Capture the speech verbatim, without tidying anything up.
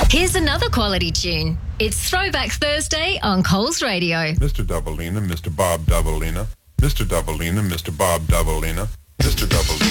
Here's another quality tune. It's Throwback Thursday on Coles Radio. Mister Doubleina, Mister Bob Doubleina, Mister Doubleina, Mister Bob Doubleina, Mister Doubleina.